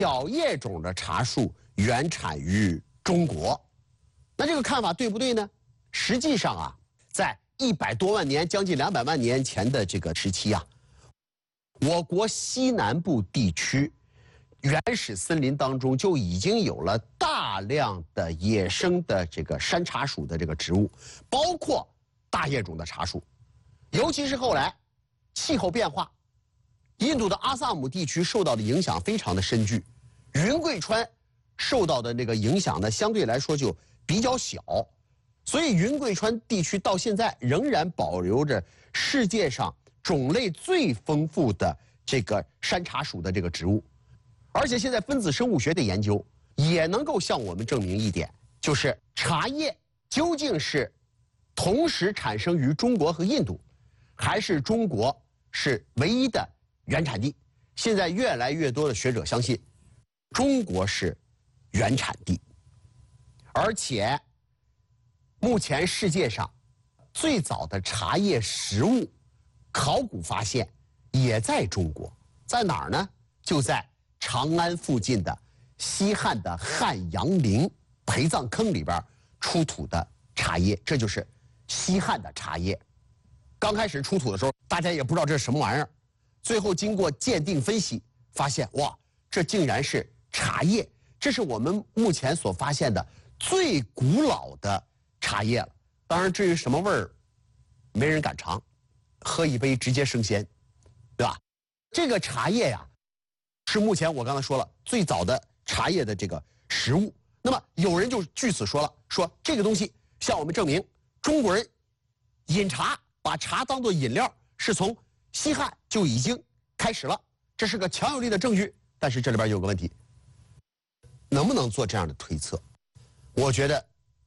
小叶种的茶树原产于中国。那这个看法对不对呢？实际上啊，在100多万年，将近200万年前的这个时期啊，我国西南部地区原始森林当中就已经有了大量的野生的这个山茶属的这个植物，包括大叶种的茶树。尤其是后来气候变化，印度的阿萨姆地区受到的影响非常的深巨，云贵川受到的那个影响呢，相对来说就比较小，所以云贵川地区到现在仍然保留着世界上种类最丰富的这个山茶属的这个植物。而且现在分子生物学的研究也能够向我们证明一点，就是茶叶究竟是同时产生于中国和印度，还是中国是唯一的原产地。现在越来越多的学者相信中国是原产地，而且目前世界上最早的茶叶实物考古发现也在中国，在哪儿呢？就在长安附近的西汉的汉阳陵陪葬坑里边出土的茶叶，这就是西汉的茶叶。刚开始出土的时候，大家也不知道这是什么玩意儿，最后经过鉴定分析，发现哇，这竟然是茶叶，这是我们目前所发现的最古老的茶叶了。当然，至于什么味儿，没人敢尝，喝一杯直接升仙，对吧？这个茶叶呀，是目前我刚才说了最早的茶叶的这个食物。那么有人就据此说了，说这个东西向我们证明中国人饮茶，把茶当作饮料，是从西汉就已经开始了，这是个强有力的证据。但是这里边有个问题，能不能做这样的推测？我觉得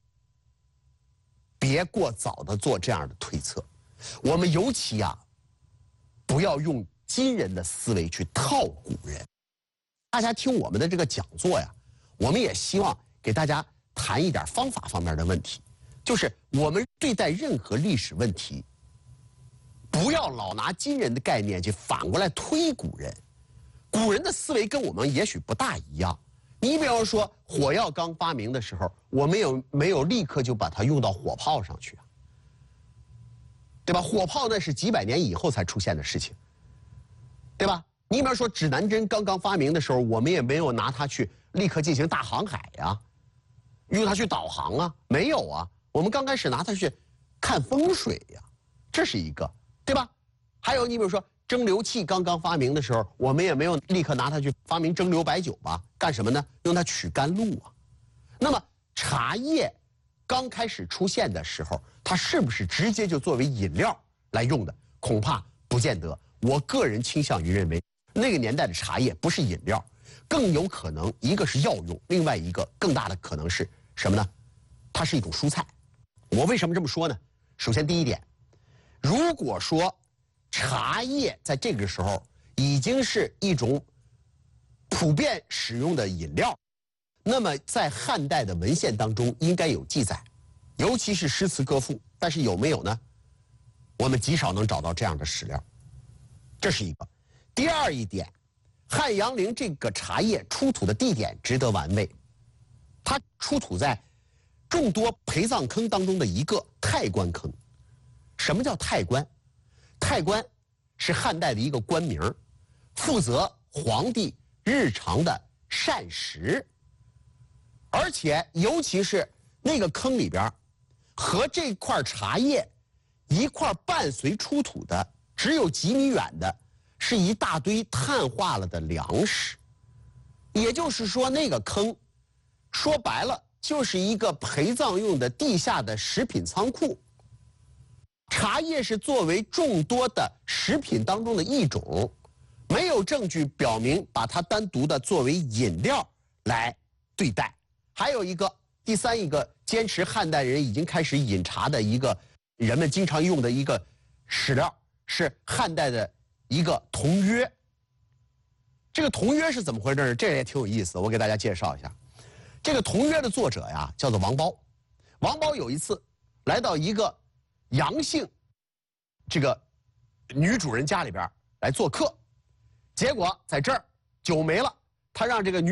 别过早的做这样的推测。我们尤其啊，不要用今人的思维去套古人。大家听我们的这个讲座呀，我们也希望给大家谈一点方法方面的问题，就是我们对待任何历史问题，不要老拿今人的概念去反过来推古人。古人的思维跟我们也许不大一样。你比方说火药刚发明的时候，我们没有立刻就把它用到火炮上去啊，对吧？火炮那是几百年以后才出现的事情，对吧？你比方说指南针刚刚发明的时候，我们也没有拿它去立刻进行大航海呀，用它去导航啊，没有啊。我们刚开始拿它去看风水呀，这是一个，对吧？还有你比如说蒸馏器刚刚发明的时候，我们也没有立刻拿它去发明蒸馏白酒吧？干什么呢？用它取甘露啊。那么茶叶刚开始出现的时候，它是不是直接就作为饮料来用的？恐怕不见得。我个人倾向于认为，那个年代的茶叶不是饮料，更有可能一个是药用，另外一个更大的可能是什么呢？它是一种蔬菜。我为什么这么说呢？首先第一点，如果说茶叶在这个时候已经是一种普遍使用的饮料，那么在汉代的文献当中应该有记载，尤其是诗词歌赋。但是有没有呢？我们极少能找到这样的史料，这是一个。第二一点，汉阳陵这个茶叶出土的地点值得玩味，它出土在众多陪葬坑当中的一个太官坑。什么叫太官？太官是汉代的一个官名，负责皇帝日常的膳食。而且尤其是那个坑里边，和这块茶叶一块伴随出土的只有几米远的，是一大堆碳化了的粮食。也就是说，那个坑说白了就是一个陪葬用的地下的食品仓库。茶叶是作为众多的食品当中的一种，没有证据表明把它单独的作为饮料来对待。还有一个，第三一个坚持汉代人已经开始饮茶的一个人们经常用的一个史料，是汉代的一个铜约。这个铜约是怎么回事呢？这也挺有意思的，我给大家介绍一下。这个铜约的作者呀叫做王褒。王褒有一次来到一个杨姓这个女主人家里边来做客，结果在这儿酒没了，他让这个女